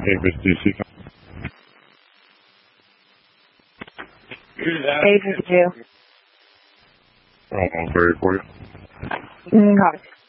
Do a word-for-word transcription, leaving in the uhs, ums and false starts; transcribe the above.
Avis D C. Avis two. Almost ready for you. Mm, copy.